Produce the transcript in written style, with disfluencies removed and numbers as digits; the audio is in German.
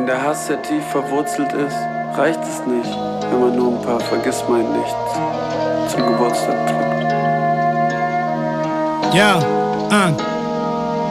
Wenn der Hass sehr tief verwurzelt ist, reicht es nicht, wenn man nur ein paar Vergissmeinnichts zum Geburtstag drückt. Ja,